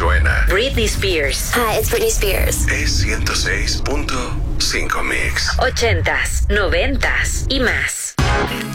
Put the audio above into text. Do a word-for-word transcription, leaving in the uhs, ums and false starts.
suena. Britney Spears. Hi, it's Britney Spears. Es ciento seis punto cinco Mix. Ochentas, noventas y más.